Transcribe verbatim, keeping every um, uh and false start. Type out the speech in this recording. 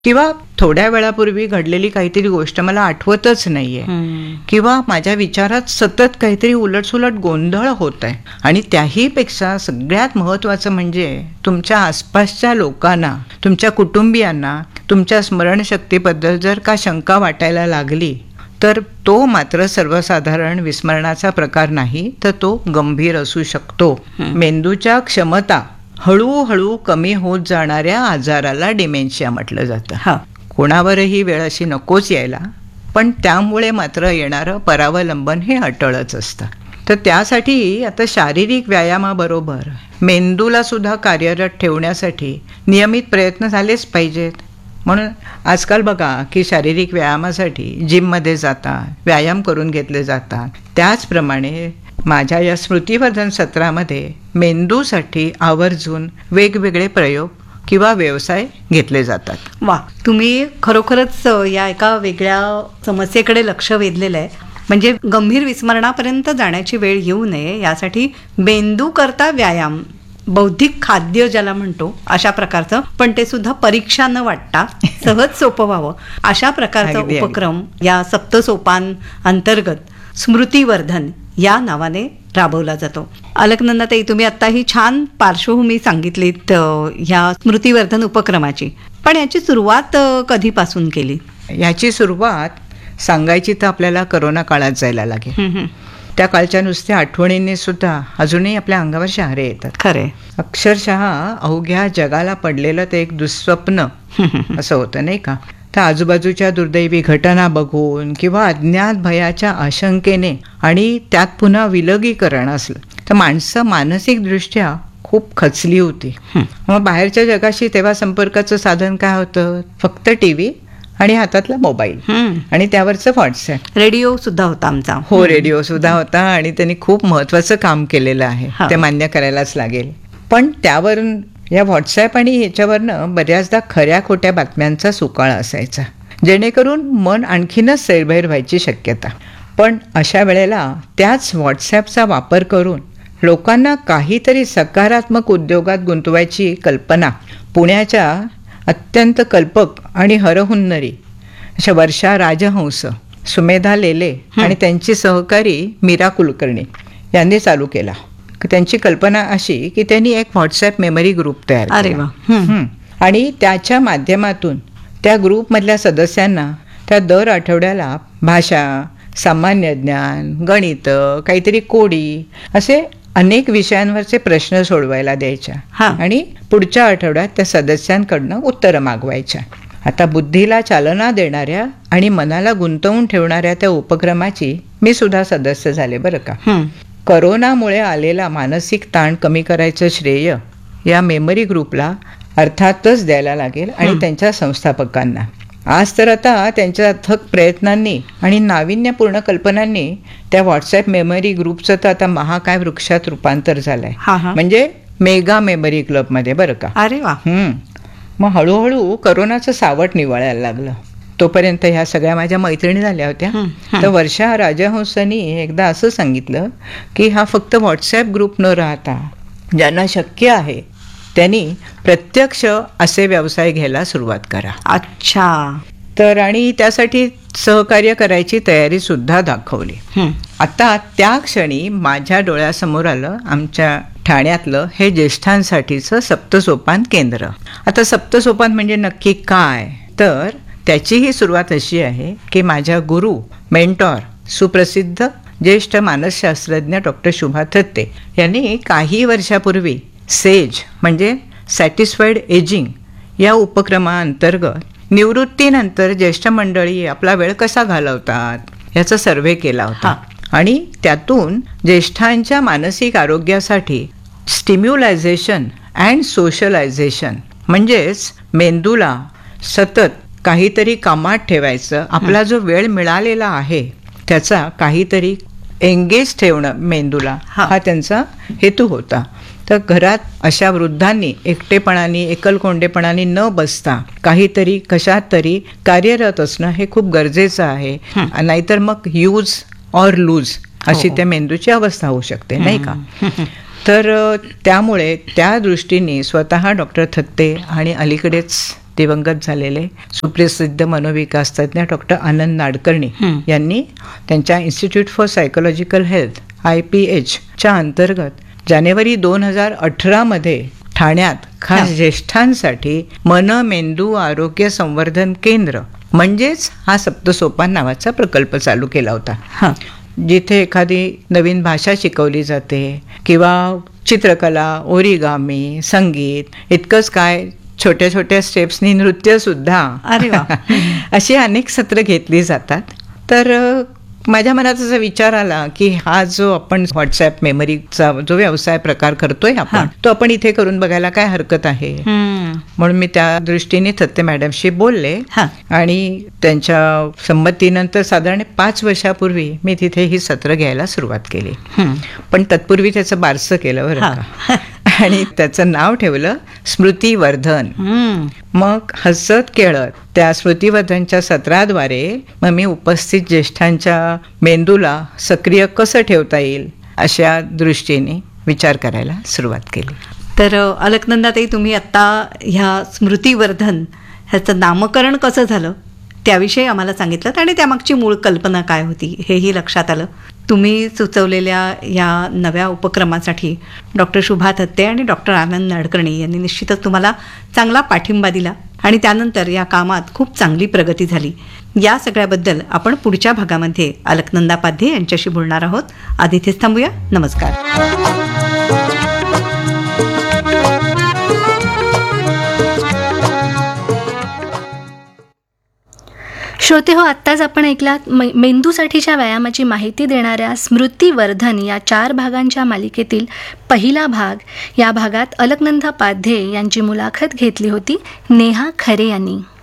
किंवा थोड्या वेळापूर्वी घडलेली काहीतरी गोष्ट मला आठवतच नाहीये, किंवा माझ्या विचारात सतत काहीतरी उलटसुलट गोंधळ होत आहे. आणि त्याही पेक्षा सगळ्यात महत्त्वाचं म्हणजे तुमच्या आसपासच्या लोकांना, तुमच्या कुटुंबियांना तुमच्या स्मरणशक्तीबद्दल जर का शंका वाटायला लागली तर तो मात्र सर्वसाधारण विस्मरणाचा प्रकार नाही, तर तो गंभीर असू शकतो. मेंदूच्या क्षमता हळूहळू कमी होत जाणाऱ्या आजाराला डिमेन्शिया म्हटलं जातं. हा, कोणावरही वेळ अशी नकोच यायला, पण त्यामुळे मात्र येणारं परावलंबन हे अटळच असतं. तर त्यासाठी आता शारीरिक व्यायामाबरोबर मेंदूला सुद्धा कार्यरत ठेवण्यासाठी नियमित प्रयत्न झालेच पाहिजेत. म्हणून आजकाल बघा की शारीरिक व्यायामासाठी जिममध्ये जातात, व्यायाम करून घेतले जातात. त्याचप्रमाणे माझ्या या स्मृतिवर्धन सत्रामध्ये मेंदूसाठी आवर्जून वेगवेगळे प्रयोग किंवा व्यवसाय घेतले जातात. वा, तुम्ही खरोखरच या एका वेगळ्या समस्येकडे लक्ष वेधलेलं आहे. म्हणजे गंभीर विस्मरणापर्यंत जाण्याची वेळ येऊ नये यासाठी मेंदू करता व्यायाम, बौद्धिक खाद्य ज्याला म्हणतो अशा प्रकारचं, पण ते सुद्धा परीक्षा न वाटता सहज सोपं व्हावं अशा प्रकारचा उपक्रम या सप्तसोपान अंतर्गत स्मृतिवर्धन या नावाने राबवला जातो. अलकनंदाताई, तुम्ही आता ही छान पार्श्वभूमी सांगितलीत ह्या स्मृतिवर्धन उपक्रमाची, पण याची सुरुवात कधीपासून केली? याची सुरुवात सांगायची तर आपल्याला करोना काळात जायला लागेल. त्या काळच्या नुसत्या आठवणींनी सुद्धा अजूनही आपल्या अंगावर शहारे येतात. खरे, अक्षरशः अवघ्या जगाला पडलेलं ते एक दुःस्वप्न असं होतं, नाही का? तर आजूबाजूच्या दुर्दैवी घटना बघून किंवा अज्ञात भयाच्या आशंकेने आणि त्यात पुन्हा विलगीकरण असलं तर माणसं मानसिकदृष्ट्या खूप खचली होती. मग बाहेरच्या जगाशी तेव्हा संपर्काचं साधन काय होतं? फक्त टी व्ही आणि हातातला मोबाईल आणि त्यावरचं व्हॉट्सअप. रेडिओ सुद्धा होता आमचा. हो, रेडिओ सुद्धा होता आणि त्यांनी खूप महत्वाचं काम केलेलं आहे, ते मान्य करायलाच लागेल. पण त्यावरून या व्हॉट्सॲप आणि ह्याच्यावरनं बऱ्याचदा खऱ्या खोट्या बातम्यांचा सुकाळ असायचा, जेणेकरून मन आणखीनच सैरभैर व्हायची शक्यता. पण अशा वेळेला त्याच व्हॉट्सॲपचा वापर करून लोकांना काहीतरी सकारात्मक उद्योगात गुंतवायची कल्पना पुण्याच्या अत्यंत कल्पक आणि हरहुन्नरी अशा वर्षा राजहंस, सुमेधा लेले आणि त्यांची सहकारी मीरा कुलकर्णी यांनी चालू केला. त्यांची कल्पना अशी की त्यांनी एक व्हॉट्सॲप मेमरी ग्रुप तयार केला आणि त्याच्या माध्यमातून त्या ग्रुपमधल्या सदस्यांना त्या दर आठवड्याला भाषा, सामान्य ज्ञान, गणित, काहीतरी कोडी असे अनेक विषयांवरचे प्रश्न सोडवायला द्यायच्या आणि पुढच्या आठवड्यात त्या सदस्यांकडनं उत्तरं मागवायच्या. आता बुद्धीला चालना देणाऱ्या आणि मनाला गुंतवून ठेवणाऱ्या त्या उपक्रमाची मी सुद्धा सदस्य झाले बरं का. करोनामुळे आलेला मानसिक ताण कमी करायचं श्रेय या मेमरी ग्रुपला अर्थातच द्यायला लागेल आणि त्यांच्या संस्थापकांना. आज तर आता त्यांच्या अथक प्रयत्नांनी आणि नाविन्यपूर्ण कल्पनांनी त्या व्हॉट्सॲप मेमरी ग्रुपचं तर आता महाकाय वृक्षात रूपांतर झालंय, म्हणजे मेगा मेमरी क्लबमध्ये बरं का. अरे वा. हम्म मग हळूहळू करोनाचं सावट निवळायला लागलं. तोपर्यंत ह्या सगळ्या माझ्या मैत्रिणी झाल्या होत्या. तर वर्षा राजहंसांनी एकदा असं सांगितलं की हा फक्त व्हॉट्सॲप ग्रुप न राहता ज्यांना शक्य आहे त्यांनी प्रत्यक्ष असे व्यवसाय घ्यायला सुरुवात करा. अच्छा. तर आणि त्यासाठी सहकार्य करायची तयारी सुद्धा दाखवली. आता त्या क्षणी माझ्या डोळ्यासमोर आलं आमच्या ठाण्यातलं हे ज्येष्ठांसाठीचं सप्तसोपान केंद्र. आता सप्तसोपान म्हणजे नक्की काय? तर त्याची ही सुरुवात अशी आहे की माझ्या गुरु, मेंटॉर, सुप्रसिद्ध ज्येष्ठ मानसशास्त्रज्ञ डॉक्टर शुभा थत्ते यांनी काही वर्षापूर्वी सेज म्हणजे सॅटिस्फाईड एजिंग या उपक्रमाअंतर्गत निवृत्तीनंतर ज्येष्ठ मंडळी आपला वेळ कसा घालवतात याचा सर्व्हे केला होता. आणि त्यातून ज्येष्ठांच्या मानसिक आरोग्यासाठी स्टिम्युलायझेशन अँड सोशलायझेशन म्हणजेच मेंदूला सतत काहीतरी कामात ठेवायचं, आपला जो वेळ मिळालेला आहे त्याचा काहीतरी एंगेज ठेवणं मेंदूला, हा त्यांचा हेतू होता. तर घरात अशा वृद्धांनी एकटेपणाने एकलकोंडेपणाने न बसता काहीतरी कशात तरी कार्यरत असणं हे खूप गरजेचं आहे, नाहीतर मग यूज ऑर लूज अशी त्या मेंदूची अवस्था होऊ शकते, नाही का. तर त्यामुळे त्या दृष्टीने स्वतः डॉक्टर थत्ते आणि अलीकडेच दिवंगत झालेले सुप्रसिद्ध मनोविकास तज्ज्ञ डॉक्टर आनंद नाडकर्णी यांनी त्यांच्या institute for psychological health I P एचच्या अंतर्गत जानेवारी दोन हजार अठरामध्ये ठाण्यात खास ज्येष्ठांसाठी मन मेंदू आरोग्य संवर्धन केंद्र म्हणजेच हा सप्तसोपान नावाचा प्रकल्प चालू केला होता. जिथे एखादी नवीन भाषा शिकवली जाते किंवा चित्रकला, ओरिगामी, संगीत, इतकंच काय छोट्या छोट्या स्टेप्सनी नृत्यसुद्धा, अरे वा अशी अनेक सत्र घेतली जातात. तर माझ्या मनात असा विचार आला की हा जो आपण व्हॉट्सॲप मेमरीचा जो व्यवसाय प्रकार करतोय आपण, तो आपण इथे करून बघायला काय हरकत आहे. म्हणून मी त्या दृष्टीने थत्ते मॅडमशी बोलले आणि त्यांच्या संमतीनंतर साधारण पाच वर्षापूर्वी मी तिथे ही सत्र घ्यायला सुरुवात केली. पण तत्पूर्वी त्याचं बारसं केलं बरं का, आणि त्याचं नाव ठेवलं स्मृतिवर्धन. मग हसत खेळत त्या स्मृतिवर्धनच्या सत्राद्वारे मग मी उपस्थित ज्येष्ठांच्या मेंदूला सक्रिय कसं ठेवता येईल अशा दृष्टीने विचार करायला सुरुवात केली. तर अलकनंदाताई, तुम्ही आत्ता ह्या स्मृतिवर्धन ह्याचं नामकरण कसं झालं त्याविषयी आम्हाला सांगितलं आणि त्यामागची मूळ कल्पना काय होती हेही लक्षात आलं. तुम्ही सुचवलेल्या या नव्या उपक्रमासाठी डॉक्टर शुभा थत्ते आणि डॉक्टर आनंद नाडकर्णी यांनी निश्चितच तुम्हाला चांगला पाठिंबा दिला आणि त्यानंतर या कामात खूप चांगली प्रगती झाली. या सगळ्याबद्दल आपण पुढच्या भागामध्ये अलकनंदा पाध्ये यांच्याशी बोलणार आहोत. आधी इथेच थांबूया. नमस्कार. श्रोते हो, आत्ताच आपण ऐकलात मेंदूसाठीच्या व्यायामाची माहिती देणाऱ्या स्मृतिवर्धन या चार भागांच्या मालिकेतील पहिला भाग. या भागात अलकनंदा पाध्ये यांची मुलाखत घेतली होती नेहा खरे यांनी.